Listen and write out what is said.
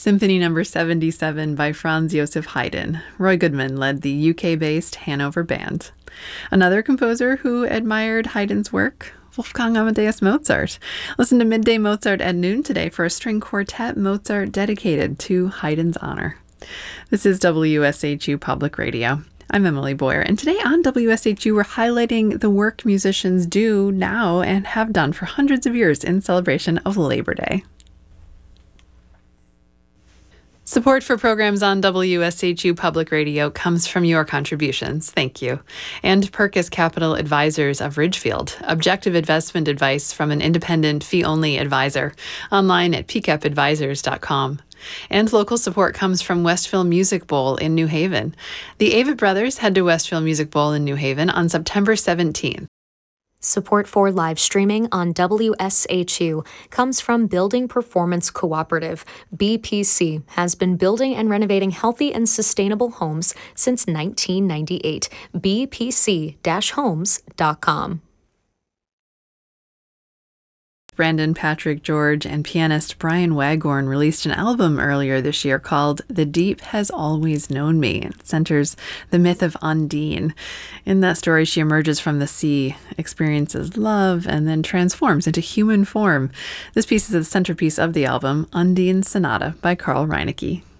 Symphony Number 77 by Franz Joseph Haydn. Roy Goodman led the UK-based Hanover Band. Another composer who admired Haydn's work, Wolfgang Amadeus Mozart. Listen to Midday Mozart at noon today for a string quartet Mozart dedicated to Haydn's honor. This is WSHU Public Radio. I'm Emily Boyer, and today on WSHU we're highlighting the work musicians do now and have done for hundreds of years in celebration of Labor Day. Support for programs on WSHU Public Radio comes from your contributions. Thank you. And Perkis Capital Advisors of Ridgefield, objective investment advice from an independent fee-only advisor. Online at pcapadvisors.com. And local support comes from Westville Music Bowl in New Haven. The Avett Brothers head to Westville Music Bowl in New Haven on September 17th. Support for live streaming on WSHU comes from Building Performance Cooperative. BPC has been building and renovating healthy and sustainable homes since 1998. bpc-homes.com. Brandon Patrick George and pianist Brian Waghorn released an album earlier this year called The Deep Has Always Known Me. It centers the myth of Undine. In that story, she emerges from the sea, experiences love, and then transforms into human form. This piece is the centerpiece of the album, Undine Sonata by Carl Reinecke.